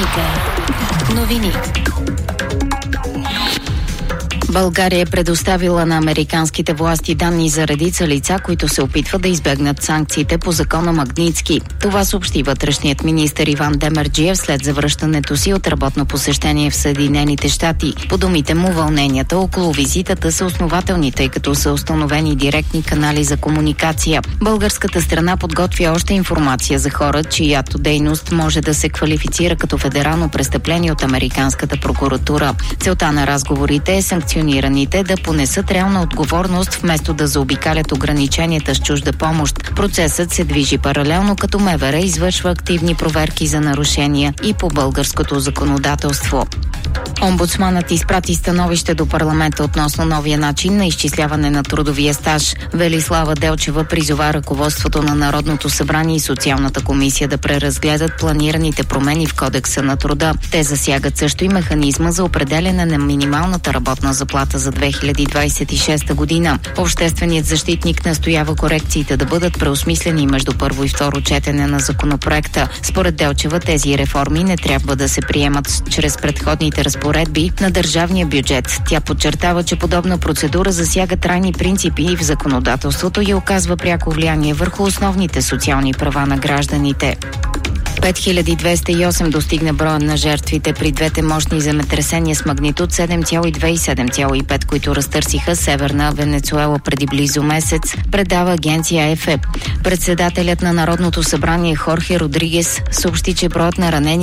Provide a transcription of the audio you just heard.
Хроника новини. България е предоставила на американските власти данни за редица лица, които се опитват да избегнат санкциите по закона Магнитски. Това съобщи вътрешният министър Иван Демерджиев след завръщането си от работно посещение в Съединените щати. По думите му, вълненията около визитата са основателни, тъй като са установени директни канали за комуникация. Българската страна подготвя още информация за хора, чиято дейност може да се квалифицира като федерално престъпление от американската прокуратура. Целта на разговорите е санкционираните да понесат реална отговорност, вместо да заобикалят ограниченията с чужда помощ. Процесът се движи паралелно, като МВР извършва активни проверки за нарушения и по българското законодателство. Омбудсманът изпрати становище до парламента относно новия начин на изчисляване на трудовия стаж. Велислава Делчева призова ръководството на Народното събрание и Социалната комисия да преразгледат планираните промени в Кодекса на труда. Те засягат също и механизма за определяне на минималната работна заплата за 2026 година. Общественият защитник настоява корекциите да бъдат преосмислени между първо и второ четене на законопроекта. Според Делчева тези реформи не трябва да се приемат чрез предходните разпоредби на държавния бюджет. Тя подчертава, че подобна процедура засяга трайни принципи в законодателството и оказва пряко влияние върху основните социални права на гражданите. 5208 достигна броя на жертвите при двете мощни земетресения с магнитуд 7,2 и 7,5, които разтърсиха Северна Венецуела преди близо месец, предава агенция ЕФЕ. Председателят на Народното събрание Хорхе Родригес съобщи, че броят на ранени